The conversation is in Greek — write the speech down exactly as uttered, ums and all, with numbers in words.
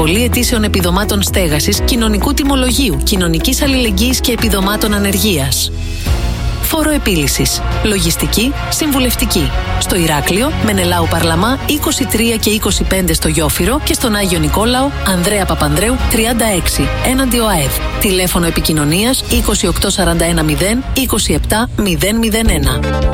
Επιβολή αιτήσεων επιδομάτων στέγασης, κοινωνικού τιμολογίου, κοινωνικής αλληλεγγύης και επιδομάτων ανεργίας. Φόρο επίλυσης. Λογιστική, συμβουλευτική. Στο Ηράκλειο, Μενελάου Παρλαμά είκοσι τρία και είκοσι πέντε στο Γιόφυρο και στον Άγιο Νικόλαο, Ανδρέα Παπανδρέου τριάντα έξι, έναντι ΟΑΕΔ. Τηλέφωνο επικοινωνίας είκοσι οκτώ σαράντα ένα μηδέν είκοσι επτά μηδέν μηδέν ένα.